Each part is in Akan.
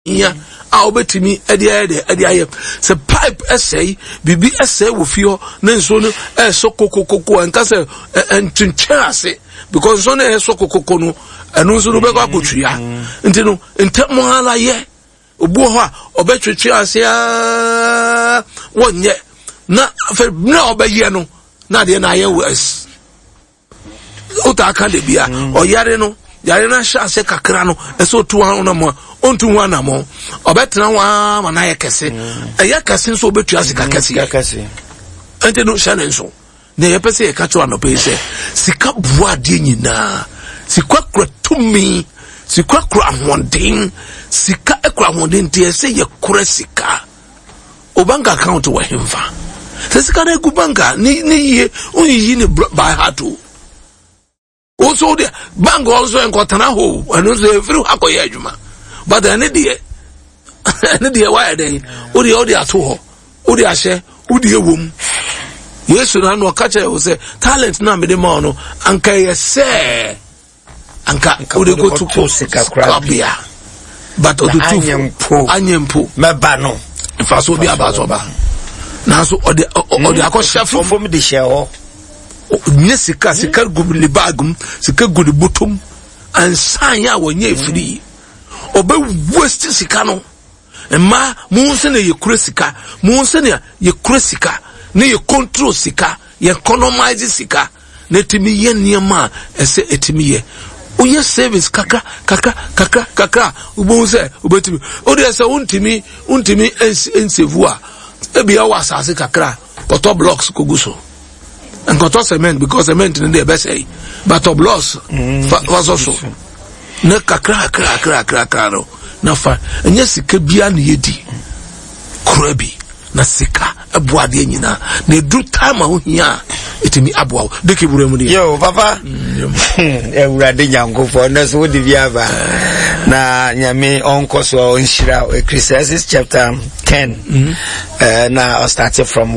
Yeah, I'll bet me at the eye. The pipe essay, bibi essay with fio, Nensono, so coco and Cassa and Chinchase, because on a so cocono, and also Rebecca Butria, until in Tamoala ye, Uboha, or Betria, 1 year, not for no Bayano, not the NIOS. Ota Candibia, or Yareno, Yarena Shase Cacrano, and so 200 more. Onto one more, or better one when I can say, a yakassin so bet you as a cacassi. And no Shannon so. Nay, a say a catch one of pace. Sika bois dinina, Sika to me, Sika cram one thing, Sika a cram one thing, say your cressica. Obanga count to him fa. Sika Gubanga, ni only by Hatu. Also, the bang also and Cotanaho, and also through Hakoyajuma. But an idea, why they, Udi at all, Udi Ashe, Udi womb. Yes, you know, catcher will say, talent na medimono, Anka say, Anka, Udi go to Crabia. But Onion Po, Mabano, if I so be about Oba. Now, so, or the Akosha from the shell. Nessica, Sika Gubli Bagum, Sika Good Bottom, and Sanya when ye free. Obe west sikano ma munsene ye kresika munsene ye kresika ne ye control sika ye economize sika ne timi ye niema ese etimi ye oye service kaka ubonse obetimi ode se untimi ensevua ebi ya wasase kakra koto blocks koguso and koto cement because cement in the best say but blocks was also na kakra no na fa enya sika bia na yedi krabi na sika aboade nyina na edu time ho hia etimi aboa de keburu mu ni yo papa ewurade nyankofo na so de biaba na nyame onkoso onhira Ecclesiastes chapter 10 na started from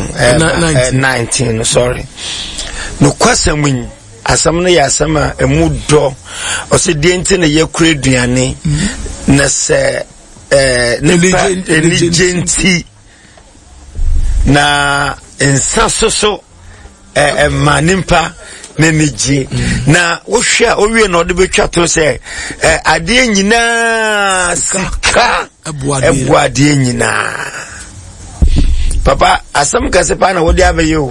19 sorry no kwasamun asam no yasama emudo osedenti na yakure duane na se ne na ensasoso manimpa na niji na wohwe owie na ode betwa to se ade nyina sika ebuade nyina papa asam kase pa na wode abeyo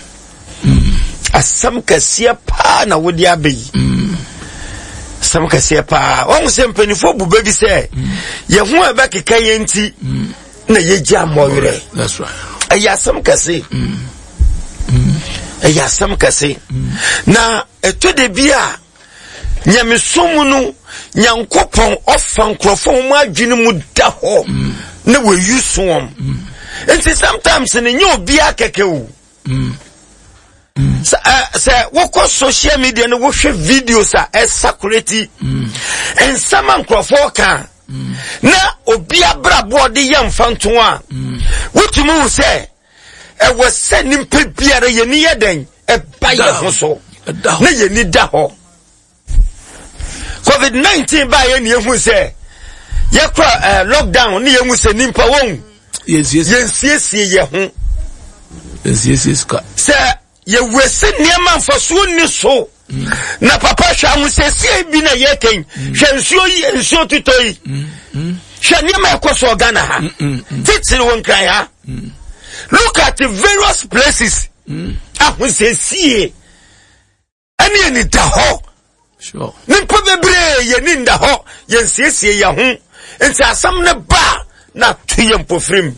asam kase pa na wode abeyi asam kase pa won se mpanifo bu baby se ye hu ebe keka yenti na yeji amoyere. That's right. Ayasam kase ayasam kase na eto de bia nyamesomu no nyankopon ofan krofon mu adwene mu da ho na we use won enti sometimes ne nyo bia keke o say woko social media no wo hwe videos a sakurati en saman krofon kan na obi abrabo de yamfanto a wotumu se e was sending biara ye ni yeden e baye ho so na ye ni da ho COVID-19 baye ni ehu se ye kra lockdown ni ehu se nimpa won yes ye ho yes ka se ye wese niam amfaso ni so na papa hwa hu se sie bi na ye ken hwe nsuo tutoi hwe niam ekoso Ghana ha titiri won kran ha. Look at the various places. Ahun se sie ani ni da ho sure nimpa bebre ye ni nda ho ye siesie ye ho enti asam ne ba na tuyem pofrim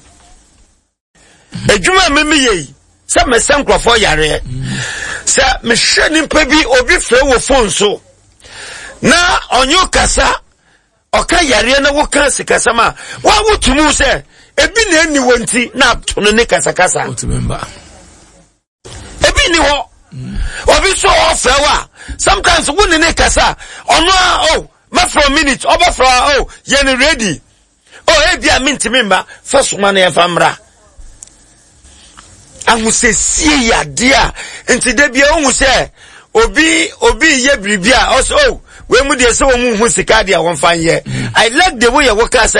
ejuma meme ye se me sankrofo yare se me hwe nimpa bi obi fre wo phone so na onyo kasa oka yare na wo kan sikasa ma wa wotumu se ebi na eni wonti na tono ne kasa remember ebi ni ho obi so ofre wa sometimes woni ne kasa ono ma for a minute over for ye ni ready ebi a minti member first man e famra ahuse sie ya dia enti de bia ohun se obi ye bribia also we mu de se wo mu hu sika de a won fan ye. I like the way you work as